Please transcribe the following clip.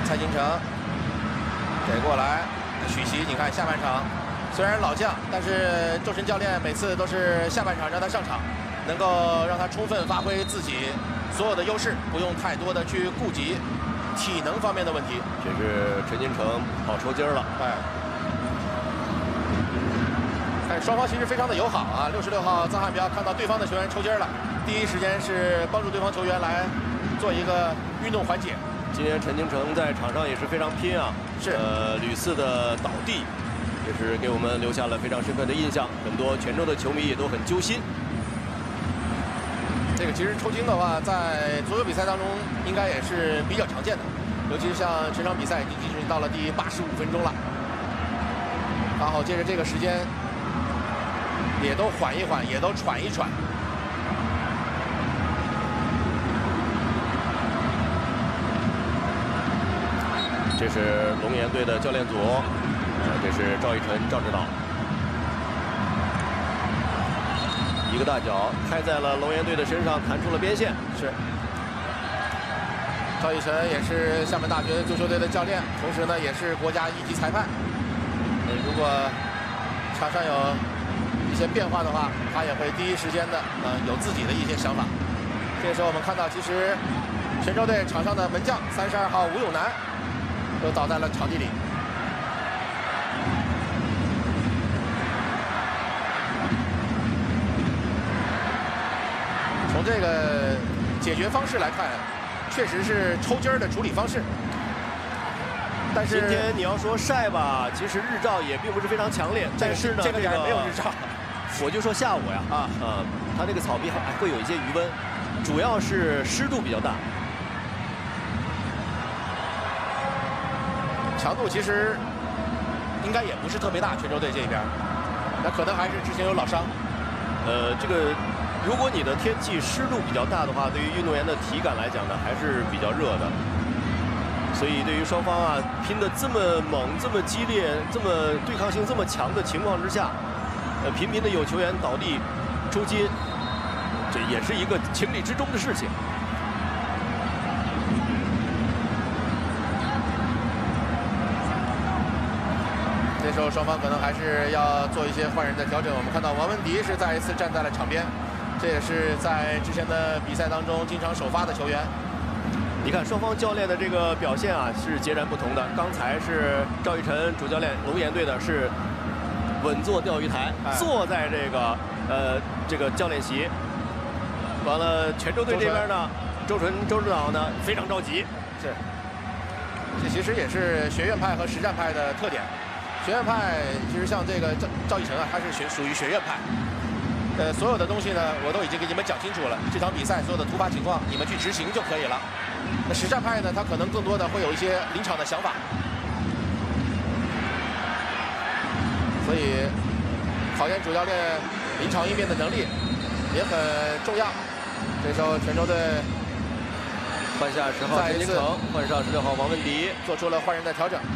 蔡金城给过来，许昕，你看下半场虽然老将，但是周晨教练每次都是下半场让他上场，能够让他充分发挥自己所有的优势，不用太多的去顾及体能方面的问题。 这是陈金城跑抽筋了， 但双方其实非常的友好啊。66号曾汉彪看到对方的球员抽筋了，第一时间是帮助对方球员来做一个运动缓解。 今天陈金城在场上也是非常拼啊， 是屡次的倒地，也是给我们留下了非常深刻的印象。很多泉州的球迷也都很揪心。 这个其实抽筋的话，在足球比赛当中应该也是比较常见的，尤其是像这场比赛已经进行到了第85分钟了，刚好借着这个时间，也都缓一缓，也都喘一喘。 这是龙岩队的教练组，这是赵一晨赵指导，一个大脚开在了龙岩队的身上，弹出了边线。 是，赵一晨也是厦门大学足球队的教练，同时呢也是国家一级裁判。如果场上有一些变化的话，他也会第一时间的有自己的一些想法。这时候我们看到，其实泉州队场上的门将32号吴永南都倒在了场地里。从这个解决方式来看，确实是抽筋儿的处理方式。但是今天你要说晒吧，其实日照也并不是非常强烈，但是呢， 这个点没有日照。 我就说下午呀，它这个草皮还会有一些余温，主要是湿度比较大。 强度其实应该也不是特别大，泉州队这一边，那可能还是之前有老伤。 这个如果你的天气湿度比较大的话，对于运动员的体感来讲呢，还是比较热的。所以对于双方啊拼得这么猛、这么激烈、这么对抗性这么强的情况之下，频频的有球员倒地抽筋，这也是一个情理之中的事情。 这时候双方可能还是要做一些换人的调整。我们看到王文迪是再一次站在了场边，这也是在之前的比赛当中经常首发的球员。 你看双方教练的这个表现啊是截然不同的。刚才是赵一晨主教练龙岩队的是稳坐钓鱼台，坐在这个教练席。完了，泉州队这边呢，周指导呢非常着急。 是，这其实也是学院派和实战派的特点。学院派其实像这个赵一晨啊，他是属于学院派。所有的东西呢，我都已经给你们讲清楚了。这场比赛所有的突发情况，你们去执行就可以了。那实战派呢，他可能更多的会有一些临场的想法。所以考验主教练临场应变的能力也很重要。这时候泉州队换下10号陈金城，换上16号王文迪， 做出了换人的调整。